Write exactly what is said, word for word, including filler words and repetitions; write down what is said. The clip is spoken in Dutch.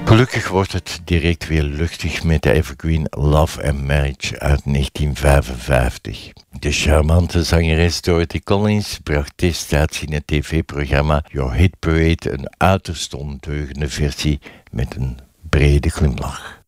Gelukkig wordt het direct weer luchtig met de evergreen Love and Marriage uit negentien vijfenvijftig. De charmante zangeres Dorothy Collins bracht destijds in het tv-programma Your Hit Parade een uiterst ondeugende versie met een brede glimlach.